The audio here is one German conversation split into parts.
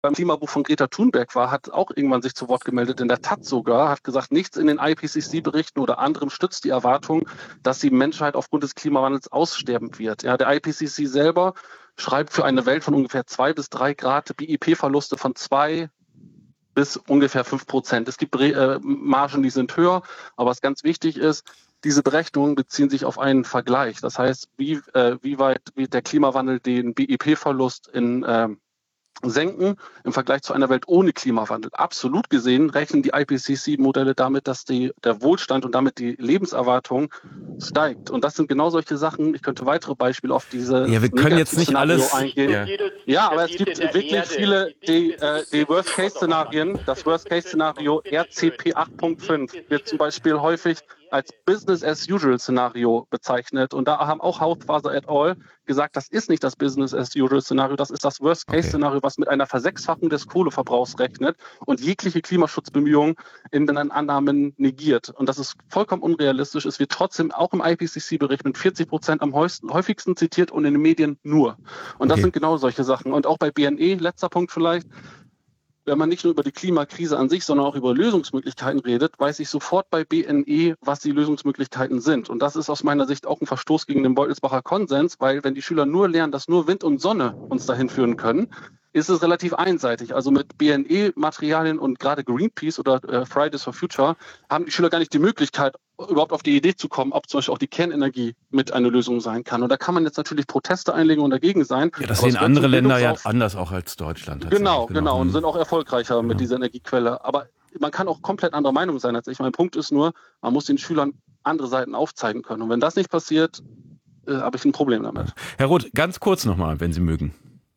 beim Klimabuch von Greta Thunberg war, hat auch irgendwann sich zu Wort gemeldet, in der Taz sogar, hat gesagt, nichts in den IPCC-Berichten oder anderem stützt die Erwartung, dass die Menschheit aufgrund des Klimawandels aussterben wird. Ja, der IPCC selber schreibt für eine Welt von ungefähr 2 bis 3 Grad BIP-Verluste von 2 bis ungefähr 5%. Es gibt Margen, die sind höher, aber was ganz wichtig ist, diese Berechnungen beziehen sich auf einen Vergleich. Das heißt, wie weit wird der Klimawandel den BIP-Verlust senken im Vergleich zu einer Welt ohne Klimawandel. Absolut gesehen rechnen die IPCC-Modelle damit, dass der Wohlstand und damit die Lebenserwartung steigt. Und das sind genau solche Sachen. Ich könnte weitere Beispiele auf diese wir können jetzt nicht alles eingehen. Ja, aber es gibt wirklich viele, die Worst-Case-Szenarien. Das Worst-Case-Szenario RCP 8.5 wird zum Beispiel häufig als Business-as-usual-Szenario bezeichnet. Und da haben auch Hausfaser et al. Gesagt, das ist nicht das Business-as-usual-Szenario, das ist das Worst-Case-Szenario, was mit einer Versechsfachung des Kohleverbrauchs rechnet und jegliche Klimaschutzbemühungen in den Annahmen negiert. Und das ist vollkommen unrealistisch. Es wird trotzdem auch im IPCC-Bericht mit 40% am häufigsten zitiert und in den Medien nur. Und das sind genau solche Sachen. Und auch bei BNE, letzter Punkt vielleicht, wenn man nicht nur über die Klimakrise an sich, sondern auch über Lösungsmöglichkeiten redet, weiß ich sofort bei BNE, was die Lösungsmöglichkeiten sind. Und das ist aus meiner Sicht auch ein Verstoß gegen den Beutelsbacher Konsens, weil wenn die Schüler nur lernen, dass nur Wind und Sonne uns dahin führen können, ist es relativ einseitig. Also mit BNE-Materialien und gerade Greenpeace oder Fridays for Future haben die Schüler gar nicht die Möglichkeit, überhaupt auf die Idee zu kommen, ob zum Beispiel auch die Kernenergie mit eine Lösung sein kann. Und da kann man jetzt natürlich Proteste einlegen und dagegen sein. Ja, das sehen andere Länder ja anders auch als Deutschland. Genau. Und sind auch erfolgreicher mit dieser Energiequelle. Aber man kann auch komplett anderer Meinung sein als ich. Mein Punkt ist nur, man muss den Schülern andere Seiten aufzeigen können. Und wenn das nicht passiert, habe ich ein Problem damit. Herr Roth, ganz kurz nochmal, wenn Sie mögen.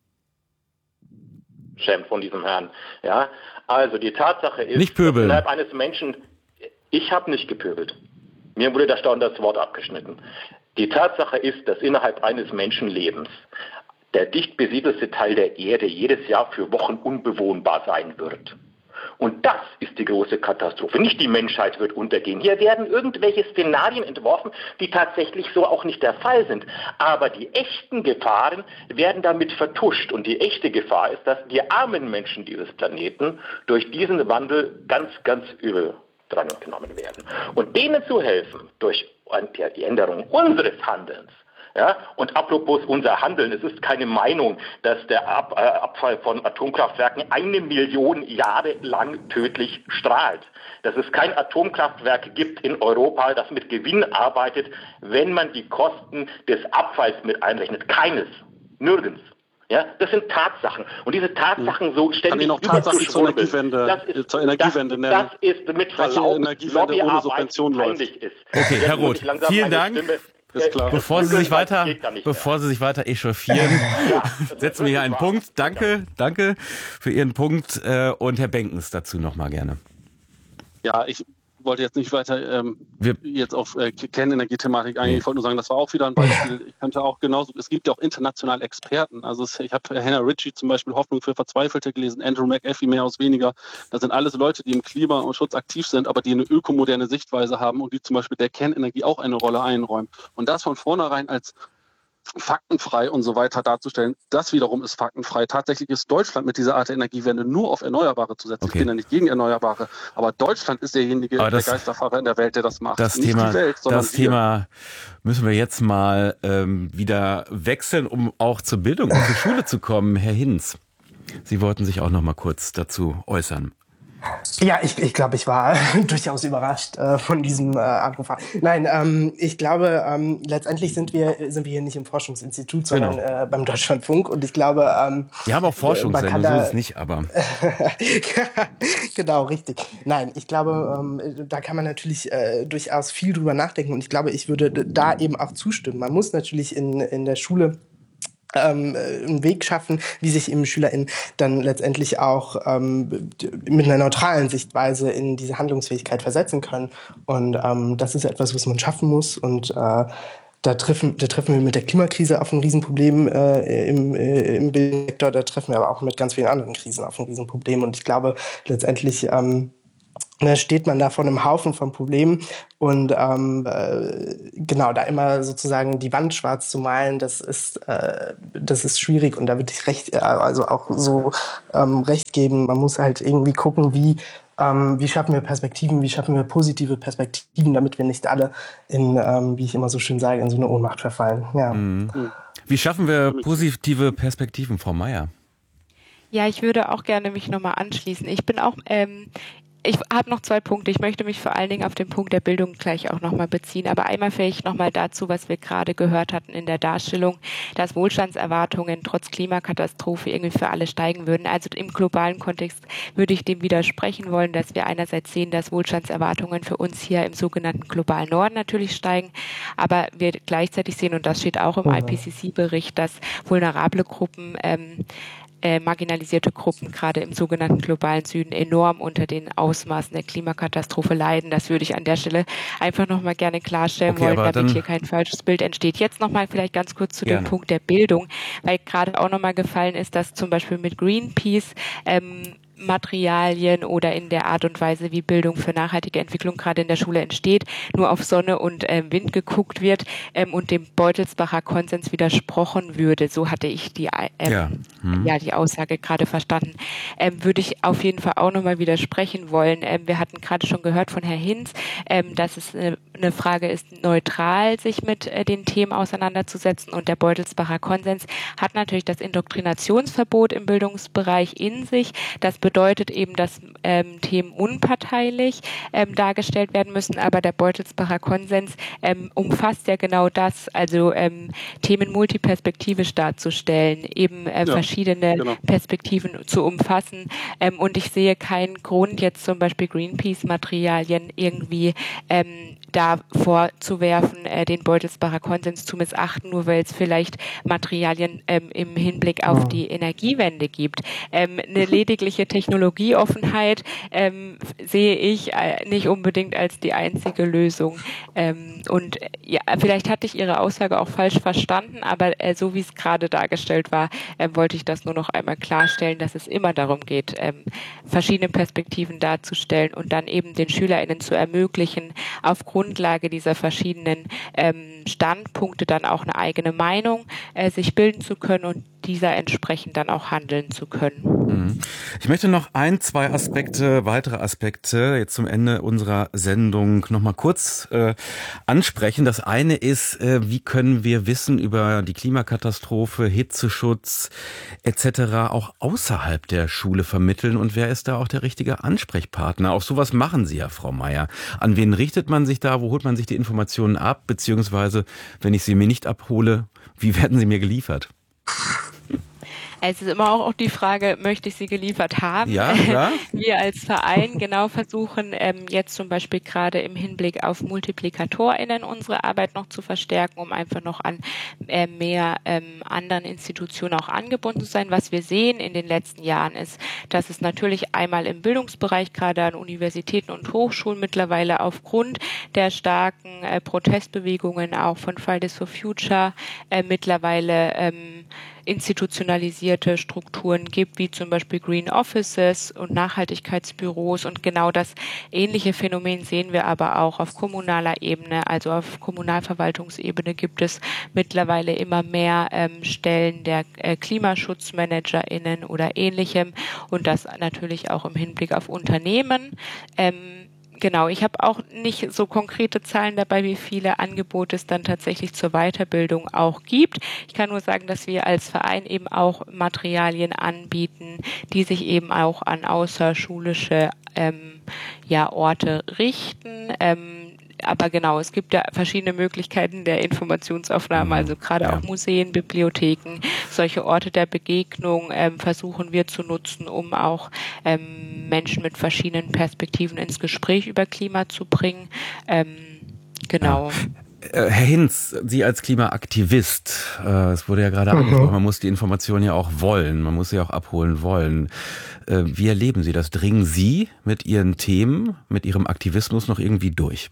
Schämt von diesem Herrn. Ja, also die Tatsache ist, nicht pöbeln. Innerhalb eines Menschen, ich habe nicht gepöbelt. Mir wurde da dauernd das Wort abgeschnitten. Die Tatsache ist, dass innerhalb eines Menschenlebens der dicht besiedelte Teil der Erde jedes Jahr für Wochen unbewohnbar sein wird. Und das ist die große Katastrophe. Nicht die Menschheit wird untergehen. Hier werden irgendwelche Szenarien entworfen, die tatsächlich so auch nicht der Fall sind. Aber die echten Gefahren werden damit vertuscht. Und die echte Gefahr ist, dass die armen Menschen dieses Planeten durch diesen Wandel ganz, ganz übel drangenommen werden. Und denen zu helfen durch die Änderung unseres Handelns. Ja, und apropos unser Handeln, es ist keine Meinung, dass der Abfall von Atomkraftwerken 1 Million Jahre lang tödlich strahlt. Dass es kein Atomkraftwerk gibt in Europa, das mit Gewinn arbeitet, wenn man die Kosten des Abfalls mit einrechnet. Keines. Nirgends. Ja, das sind Tatsachen. Und diese Tatsachen so ständig zur Energiewende nennen. Das ist mit Verlaub Lobbyarbeit peinlich ist. Okay, Herr Roth, vielen Dank. Bevor Sie sich weiter echauffieren, setzen wir hier einen Punkt. Danke für Ihren Punkt. Und Herr Benkens dazu nochmal gerne. Ja, ich wollte jetzt nicht weiter jetzt auf Kernenergiethematik eingehen. Ich wollte nur sagen, das war auch wieder ein Beispiel. Ich kannte auch genauso, es gibt ja auch international Experten. Also ich habe Hannah Ritchie zum Beispiel Hoffnung für Verzweifelte gelesen, Andrew McAfee mehr aus weniger. Das sind alles Leute, die im Klimaschutz aktiv sind, aber die eine ökomoderne Sichtweise haben und die zum Beispiel der Kernenergie auch eine Rolle einräumen. Und das von vornherein als faktenfrei und so weiter darzustellen, das wiederum ist faktenfrei. Tatsächlich ist Deutschland mit dieser Art der Energiewende nur auf Erneuerbare zu setzen. Okay. Ich bin ja nicht gegen Erneuerbare, aber Deutschland ist derjenige, der Geisterfahrer in der Welt, der das macht. Das Thema müssen wir jetzt mal wieder wechseln, um auch zur Bildung und zur Schule zu kommen. Herr Hinz, Sie wollten sich auch noch mal kurz dazu äußern. Ja, ich glaube, ich war durchaus überrascht von diesem Anruf. Nein, ich glaube, letztendlich sind wir hier nicht im Forschungsinstitut, sondern beim Deutschlandfunk. Und ich glaube, wir haben auch Forschungssendung, so ist es nicht, aber genau, richtig. Nein, ich glaube, da kann man natürlich durchaus viel drüber nachdenken. Und ich glaube, ich würde da eben auch zustimmen. Man muss natürlich in der Schule einen Weg schaffen, wie sich eben SchülerInnen dann letztendlich auch mit einer neutralen Sichtweise in diese Handlungsfähigkeit versetzen können. Und das ist etwas, was man schaffen muss. Und da treffen wir mit der Klimakrise auf ein Riesenproblem im Bildungssektor. Da treffen wir aber auch mit ganz vielen anderen Krisen auf ein Riesenproblem. Und ich glaube, letztendlich Und dann steht man da vor einem Haufen von Problemen und genau, da immer sozusagen die Wand schwarz zu malen, das ist schwierig und da würde ich also auch so recht geben. Man muss halt irgendwie gucken, wie schaffen wir Perspektiven, wie schaffen wir positive Perspektiven, damit wir nicht alle in, wie ich immer so schön sage, in so eine Ohnmacht verfallen. Ja. Wie schaffen wir positive Perspektiven, Frau Meier? Ja, ich würde auch gerne mich nochmal anschließen. Ich habe noch 2 Punkte. Ich möchte mich vor allen Dingen auf den Punkt der Bildung gleich auch nochmal beziehen. Aber einmal vielleicht nochmal dazu, was wir gerade gehört hatten in der Darstellung, dass Wohlstandserwartungen trotz Klimakatastrophe irgendwie für alle steigen würden. Also im globalen Kontext würde ich dem widersprechen wollen, dass wir einerseits sehen, dass Wohlstandserwartungen für uns hier im sogenannten globalen Norden natürlich steigen, aber wir gleichzeitig sehen, und das steht auch im IPCC-Bericht, dass vulnerable Gruppen marginalisierte Gruppen gerade im sogenannten globalen Süden enorm unter den Ausmaßen der Klimakatastrophe leiden. Das würde ich an der Stelle einfach nochmal gerne klarstellen wollen, damit hier kein falsches Bild entsteht. Jetzt nochmal vielleicht ganz kurz zu dem Punkt der Bildung, weil gerade auch nochmal gefallen ist, dass zum Beispiel mit Greenpeace Materialien oder in der Art und Weise, wie Bildung für nachhaltige Entwicklung gerade in der Schule entsteht, nur auf Sonne und Wind geguckt wird und dem Beutelsbacher Konsens widersprochen würde. So hatte ich die Aussage gerade verstanden. Würde ich auf jeden Fall auch nochmal widersprechen wollen. Wir hatten gerade schon gehört von Herrn Hinz, dass es eine Frage ist, neutral sich mit den Themen auseinanderzusetzen, und der Beutelsbacher Konsens hat natürlich das Indoktrinationsverbot im Bildungsbereich in sich. Das bedeutet eben, dass Themen unparteilich dargestellt werden müssen, aber der Beutelsbacher Konsens umfasst ja genau das, also Themen multiperspektivisch darzustellen, eben verschiedene Perspektiven zu umfassen, und ich sehe keinen Grund, jetzt zum Beispiel Greenpeace-Materialien irgendwie da vorzuwerfen, den Beutelsbacher Konsens zu missachten, nur weil es vielleicht Materialien im Hinblick auf die Energiewende gibt. Eine ledigliche Technologieoffenheit sehe ich nicht unbedingt als die einzige Lösung. Und ja, vielleicht hatte ich Ihre Aussage auch falsch verstanden, aber so wie es gerade dargestellt war, wollte ich das nur noch einmal klarstellen, dass es immer darum geht, verschiedene Perspektiven darzustellen und dann eben den SchülerInnen zu ermöglichen, auf Grundlage dieser verschiedenen Standpunkte dann auch eine eigene Meinung sich bilden zu können und dieser entsprechend dann auch handeln zu können. Ich möchte noch weitere Aspekte jetzt zum Ende unserer Sendung noch mal kurz ansprechen. Das eine ist, wie können wir Wissen über die Klimakatastrophe, Hitzeschutz etc. auch außerhalb der Schule vermitteln, und wer ist da auch der richtige Ansprechpartner? Auch sowas machen Sie ja, Frau Meier. An wen richtet man sich da? Wo holt man sich die Informationen ab? Beziehungsweise, wenn ich sie mir nicht abhole, wie werden sie mir geliefert? Es ist immer auch die Frage, möchte ich sie geliefert haben? Ja, klar. Wir als Verein genau versuchen jetzt zum Beispiel gerade im Hinblick auf MultiplikatorInnen unsere Arbeit noch zu verstärken, um einfach noch an mehr anderen Institutionen auch angebunden zu sein. Was wir sehen in den letzten Jahren ist, dass es natürlich einmal im Bildungsbereich, gerade an Universitäten und Hochschulen mittlerweile aufgrund der starken Protestbewegungen auch von Fridays for Future mittlerweile institutionalisierte Strukturen gibt, wie zum Beispiel Green Offices und Nachhaltigkeitsbüros, und genau das ähnliche Phänomen sehen wir aber auch auf kommunaler Ebene, also auf Kommunalverwaltungsebene gibt es mittlerweile immer mehr Stellen der KlimaschutzmanagerInnen oder ähnlichem, und das natürlich auch im Hinblick auf Unternehmen. Genau, ich habe auch nicht so konkrete Zahlen dabei, wie viele Angebote es dann tatsächlich zur Weiterbildung auch gibt. Ich kann nur sagen, dass wir als Verein eben auch Materialien anbieten, die sich eben auch an außerschulische Orte richten. Aber genau, es gibt ja verschiedene Möglichkeiten der Informationsaufnahme, also gerade auch Museen, Bibliotheken, solche Orte der Begegnung versuchen wir zu nutzen, um auch Menschen mit verschiedenen Perspektiven ins Gespräch über Klima zu bringen. Genau. Herr Hinz, Sie als Klimaaktivist, es wurde ja gerade angesprochen, man muss die Informationen ja auch wollen, man muss sie auch abholen wollen. Wie erleben Sie das? Dringen Sie mit Ihren Themen, mit Ihrem Aktivismus noch irgendwie durch?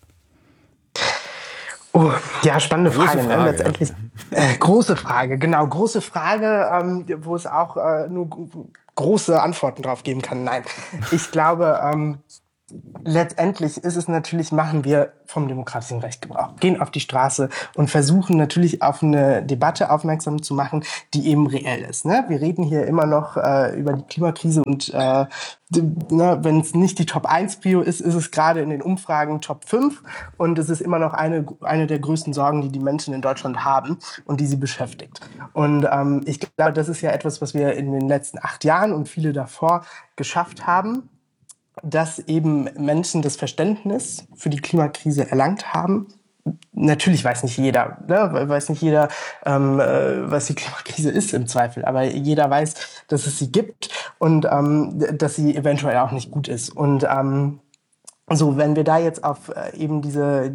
Oh, ja, spannende Frage. Ne? Letztendlich große Frage, genau, große Frage, wo es auch nur große Antworten drauf geben kann. Nein, ich glaube, letztendlich ist es natürlich, machen wir vom demokratischen Recht Gebrauch, gehen auf die Straße und versuchen natürlich auf eine Debatte aufmerksam zu machen, die eben reell ist. Ne? Wir reden hier immer noch über die Klimakrise und wenn es nicht die Top-1-Prio ist, ist es gerade in den Umfragen Top 5 und es ist immer noch eine der größten Sorgen, die die Menschen in Deutschland haben und die sie beschäftigt. Und ich glaube, das ist ja etwas, was wir in den letzten 8 Jahren und viele davor geschafft haben, dass eben Menschen das Verständnis für die Klimakrise erlangt haben. Natürlich weiß nicht jeder, was die Klimakrise ist im Zweifel, aber jeder weiß, dass es sie gibt und dass sie eventuell auch nicht gut ist. Und so, wenn wir da jetzt auf eben diese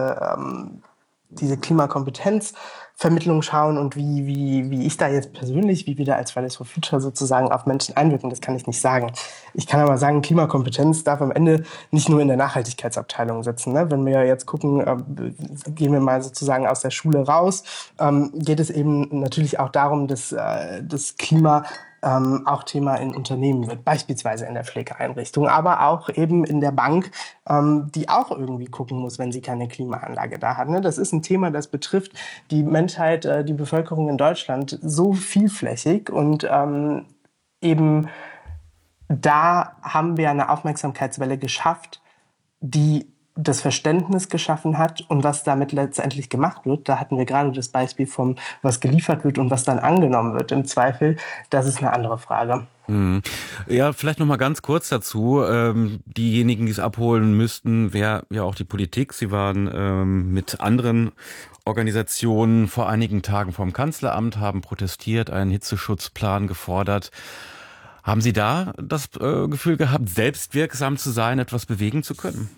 Klimakompetenzvermittlung schauen und wie ich da jetzt persönlich, wie wir da als Fridays for Future sozusagen auf Menschen einwirken, das kann ich nicht sagen. Ich kann aber sagen, Klimakompetenz darf am Ende nicht nur in der Nachhaltigkeitsabteilung sitzen. Ne? Wenn wir jetzt gucken, gehen wir mal sozusagen aus der Schule raus, geht es eben natürlich auch darum, dass das Klima auch Thema in Unternehmen wird, beispielsweise in der Pflegeeinrichtung, aber auch eben in der Bank, die auch irgendwie gucken muss, wenn sie keine Klimaanlage da hat. Ne? Das ist ein Thema, das betrifft die Menschheit, die Bevölkerung in Deutschland so vielflächig und eben da haben wir eine Aufmerksamkeitswelle geschafft, die das Verständnis geschaffen hat und was damit letztendlich gemacht wird. Da hatten wir gerade das Beispiel vom, was geliefert wird und was dann angenommen wird. Im Zweifel, das ist eine andere Frage. Ja, vielleicht noch mal ganz kurz dazu. Diejenigen, die es abholen müssten, wäre ja auch die Politik. Sie waren mit anderen Organisationen vor einigen Tagen vom Kanzleramt, haben protestiert, einen Hitzeschutzplan gefordert. Haben Sie da das Gefühl gehabt, selbstwirksam zu sein, etwas bewegen zu können?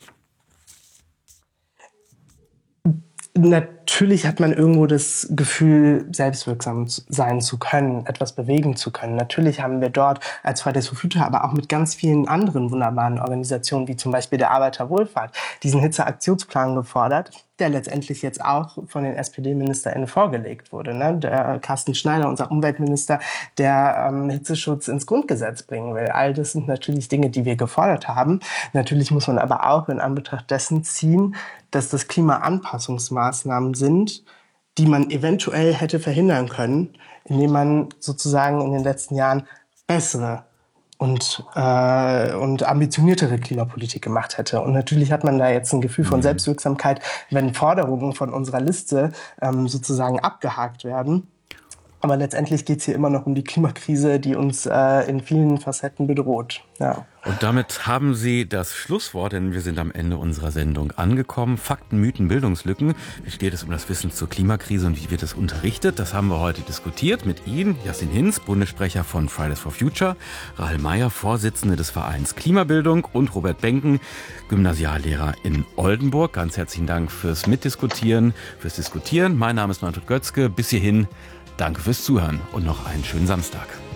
Natürlich hat man irgendwo das Gefühl, selbstwirksam sein zu können, etwas bewegen zu können. Natürlich haben wir dort als Fridays for Future, aber auch mit ganz vielen anderen wunderbaren Organisationen, wie zum Beispiel der Arbeiterwohlfahrt, diesen Hitzeaktionsplan gefordert, der letztendlich jetzt auch von den SPD-MinisterInnen vorgelegt wurde. Ne? Der Carsten Schneider, unser Umweltminister, der Hitzeschutz ins Grundgesetz bringen will. All das sind natürlich Dinge, die wir gefordert haben. Natürlich muss man aber auch in Anbetracht dessen ziehen, dass das Klimaanpassungsmaßnahmen sind, die man eventuell hätte verhindern können, indem man sozusagen in den letzten Jahren bessere und ambitioniertere Klimapolitik gemacht hätte. Und natürlich hat man da jetzt ein Gefühl von Selbstwirksamkeit, wenn Forderungen von unserer Liste sozusagen abgehakt werden. Aber letztendlich geht es hier immer noch um die Klimakrise, die uns in vielen Facetten bedroht. Ja. Und damit haben Sie das Schlusswort, denn wir sind am Ende unserer Sendung angekommen. Fakten, Mythen, Bildungslücken. Wie steht es um das Wissen zur Klimakrise und wie wird es unterrichtet? Das haben wir heute diskutiert mit Ihnen, Yassin Hinz, Bundessprecher von Fridays for Future, Rahel Meyer, Vorsitzende des Vereins Klimabildung und Robert Benken, Gymnasiallehrer in Oldenburg. Ganz herzlichen Dank fürs Mitdiskutieren, fürs Diskutieren. Mein Name ist Manfred Götzke. Bis hierhin, danke fürs Zuhören und noch einen schönen Samstag.